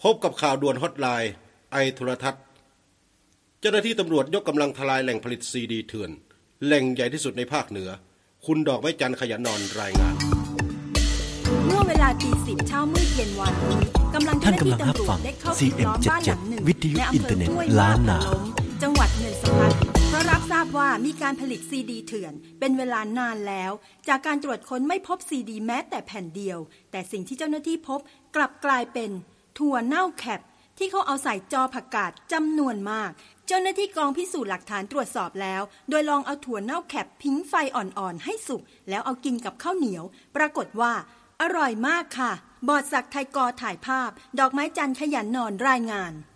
พบกับข่าวด่วนฮอตไลน์ไอโทรทัศน์เจ้าหน้าที่ตำรวจยกกำลังทลายแหล่งผลิตซีดีเถื่อนแหล่งใหญ่ที่สุดในภาคเหนือคุณดอกไม้จันทร์ขยันนอนรายงานเมื่อเวลาตี 10 เช้ามืดเย็นวันนี้กำลังเจ้าหน้าที่ตำรวจได้เข้าปิดล้อมบ้านหลังหนึ่งในอำเภอห้วยว่าพะล้มจังหวัดเนินสะพัดเพราะรับทราบว่ามีการผลิตซีดีเถื่อนเป็นเวลานานแล้วจากการตรวจค้นไม่พบซีดีแม้แต่แผ่นเดียวแต่สิ่งที่เจ้าหน้าที่พบกลับกลายเป็นถั่วเน่าแคปที่เขาเอาใส่จอผักกาดจำนวนมากเจ้าหน้าที่กองพิสูจน์หลักฐานตรวจสอบแล้วโดยลองเอาถั่วเน่าแคปพิ้งไฟอ่อนๆให้สุกแล้วเอากินกับข้าวเหนียวปรากฏว่าอร่อยมากค่ะบอดศักดิ์ไทยกอถ่ายภาพดอกไม้จันทร์ขยันนอนรายงาน